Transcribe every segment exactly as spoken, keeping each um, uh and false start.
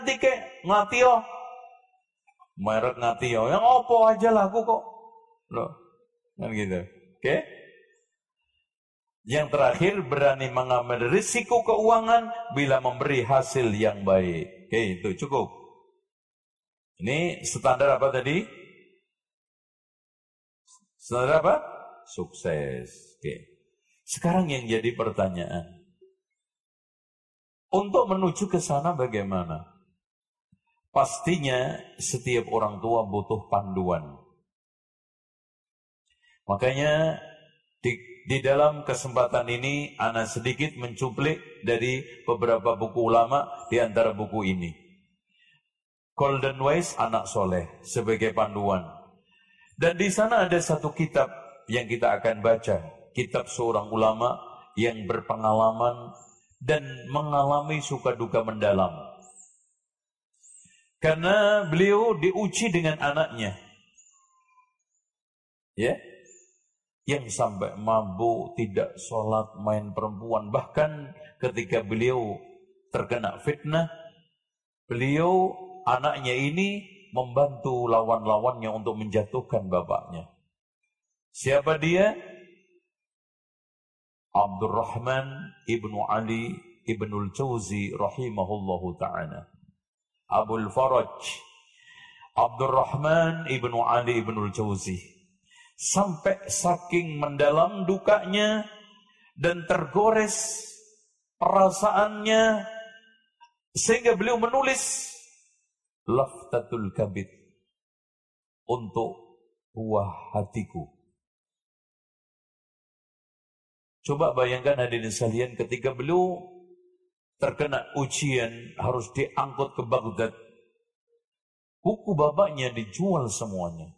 Tike ngatio. Merek ngatio. Yang opo aja lah aku kok. Loh. Kan gitu. Oke. Okay? Yang terakhir, berani mengambil risiko keuangan bila memberi hasil yang baik. Oke, okay, itu cukup. Ini standar apa tadi? Standar apa? Sukses. Oke. Okay. Sekarang yang jadi pertanyaan. Untuk menuju ke sana bagaimana? Pastinya setiap orang tua butuh panduan. Makanya di, di dalam kesempatan ini ana sedikit mencuplik dari beberapa buku ulama di antara buku ini. Golden Wise, anak soleh sebagai panduan. Dan di sana ada satu kitab yang kita akan baca. Kitab seorang ulama yang berpengalaman dan mengalami suka duka mendalam. Karena beliau diuji dengan anaknya. Ya. Yang sampai mabuk, tidak sholat, main perempuan. Bahkan ketika beliau terkena fitnah, beliau, anaknya ini membantu lawan-lawannya untuk menjatuhkan bapaknya. Siapa dia? Abdurrahman ibnu Ali ibnul Jauzi rahimahullahu ta'ala. Abul Faraj Abdurrahman ibnu Ali ibnul Jauzi. Sampai saking mendalam dukanya dan tergores perasaannya sehingga beliau menulis Laftatul Kabid, untuk buah hatiku. Coba bayangkan hadirin sekalian, ketika beliau terkena ujian harus diangkut ke Baghdad, buku bapaknya dijual semuanya.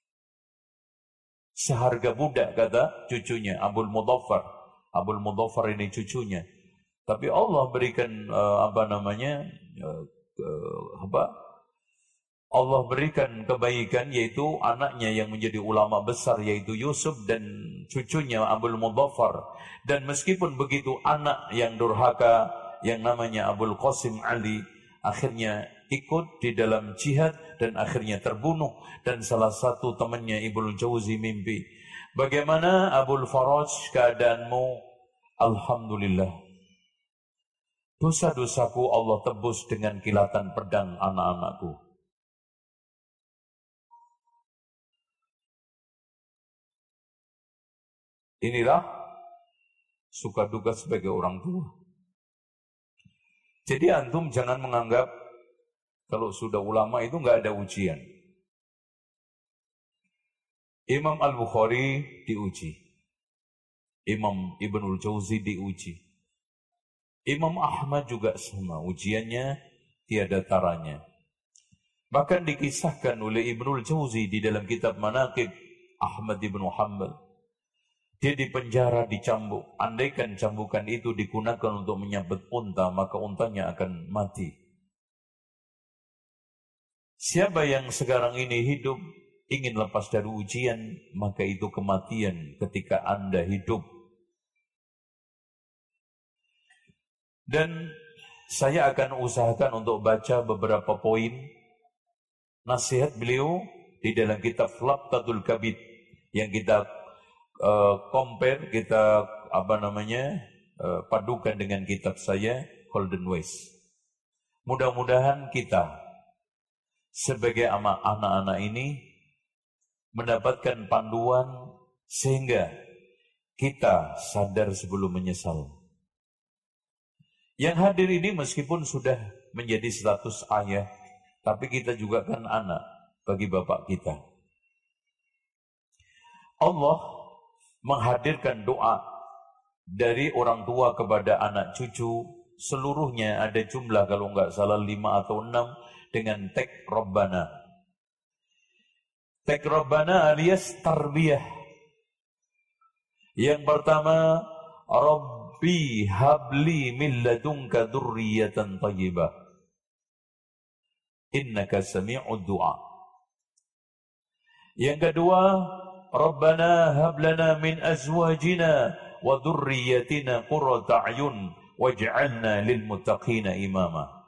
Seharga budak, kata cucunya Abul Mudhaffar. Abul Mudhaffar ini cucunya. Tapi Allah berikan uh, apa namanya uh, uh, apa? Allah berikan kebaikan, yaitu anaknya yang menjadi ulama besar, yaitu Yusuf, dan cucunya Abul Mudhaffar. Dan meskipun begitu, anak yang durhaka yang namanya Abul Qasim Ali akhirnya ikut di dalam jihad dan akhirnya terbunuh. Dan salah satu temannya Ibnu Jauzi mimpi, bagaimana Abul Faraj keadaanmu? Alhamdulillah, dosa-dosaku Allah tebus dengan kilatan pedang anak-anakku. Inilah suka duka sebagai orang tua. Jadi antum jangan menganggap kalau sudah ulama itu nggak ada ujian. Imam Al-Bukhari diuji. Imam Ibnul Jauzi diuji. Imam Ahmad juga sama. Ujiannya tiada taranya. Bahkan dikisahkan oleh Ibnul Jauzi di dalam kitab Manaqib Ahmad ibnu Hanbal. Dia dipenjara, dicambuk. Andaikan cambukan itu digunakan untuk menyabet unta, maka untanya akan mati. Siapa yang sekarang ini hidup ingin lepas dari ujian, maka itu kematian ketika Anda hidup. Dan saya akan usahakan untuk baca beberapa poin nasihat beliau di dalam kitab Laftatul Kabid yang kita uh, compare, kita apa namanya uh, padukan dengan kitab saya Golden Wise. Mudah-mudahan kita sebagai anak-anak ini mendapatkan panduan sehingga kita sadar sebelum menyesal. Yang hadir ini meskipun sudah menjadi status ayah, tapi kita juga kan anak bagi bapak kita. Allah menghadirkan doa dari orang tua kepada anak cucu, seluruhnya ada jumlah kalau enggak salah lima atau enam dengan tag Rabbana. Tag Rabbana alias tarbiyah. Yang pertama, Rabbi habli min ladunka dzurriyyatan thayyibah. Innaka sami'ud du'a. Yang kedua, Rabbana hab lana min azwajina wa dzurriyyatina qurrata a'yun waj'alna lil muttaqina imama.